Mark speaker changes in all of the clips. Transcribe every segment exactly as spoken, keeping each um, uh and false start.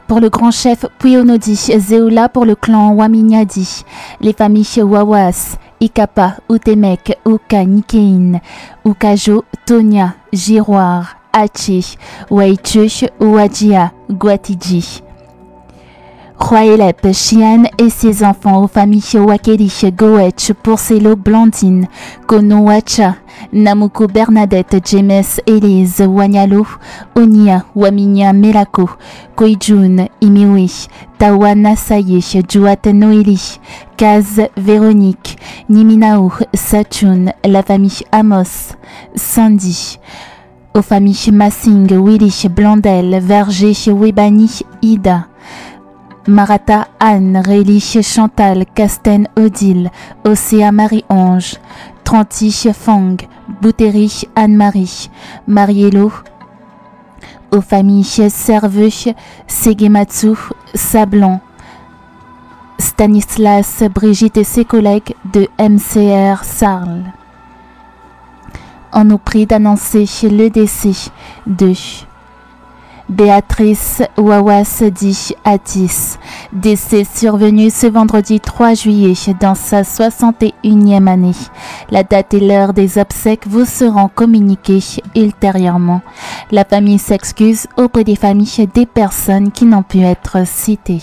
Speaker 1: pour le grand chef Puyonodi, Zeoula pour le clan Waminyadi, les familles Wawas, Ikapa, Utemek, Uka Nikein, Ukajo, Tonia, Giroir, Hachi, Waichu, Ouadjia, Guatiji. Roaelep, Chian et ses enfants aux familles Wakeli, Goetch, Porcelo, Blandine, Kono Wacha, Namuko, Bernadette, James, Elise, Wanyalo, Onia, Waminia, Melako, Koijun, Imiwi, Tawana Saye, Juat Noeli, Kaz, Véronique, Niminao, Sachun, la famille Amos, Sandy. Aux familles Massing, Willy, Blandel, Verger, Webani, Ida. Marata, Anne, Rélie, Chantal, Casten, Odile, Océa, Marie-Ange, Tranti, Fang, Boutéry, Anne-Marie, Mariello, aux familles Serveux, Segematsu, Sablon, Stanislas, Brigitte et ses collègues de M C R Sarl. On nous prie d'annoncer le décès de Béatrice Wawas dit Atis, décès survenu ce vendredi trois juillet dans sa soixante et unième année. La date et l'heure des obsèques vous seront communiquées ultérieurement. La famille s'excuse auprès des familles des personnes qui n'ont pu être citées.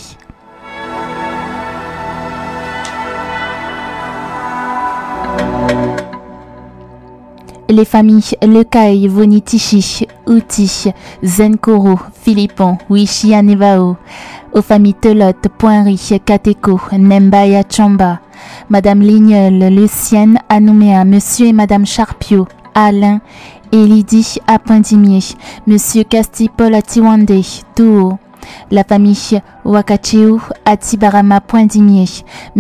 Speaker 1: Les familles Lekai, Vonitichi, Uti, Zenkoro, Philippon, Wishi Anevao, aux familles Telote, Poinry, Kateko, Nembaya Chamba, Madame Lignol, Lucienne Anouméa, Monsieur et Madame Charpio, Alain et Lydie à Poindimier, Monsieur Castipol à Tiwande, Touo, la famille Wakachiou à Tibarama Poindimier,